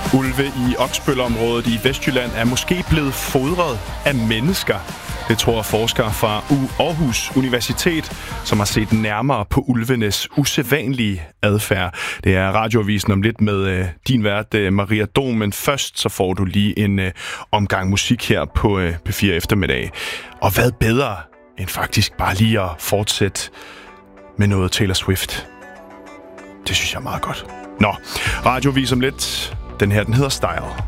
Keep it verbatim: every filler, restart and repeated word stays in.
Ulve i Oksbøl-området i Vestjylland er måske blevet fodret af mennesker. Det tror forskere fra Aarhus Universitet, som har set nærmere på ulvenes usædvanlige adfærd. Det er Radioavisen om lidt med øh, din vært, øh, Maria Dom, men først så får du lige en øh, omgang musik her på øh, P fire eftermiddag. Og hvad bedre end faktisk bare lige at fortsætte med noget Taylor Swift. Det synes jeg er meget godt. Nå, Radioavisen om lidt. Den her, den hedder Style.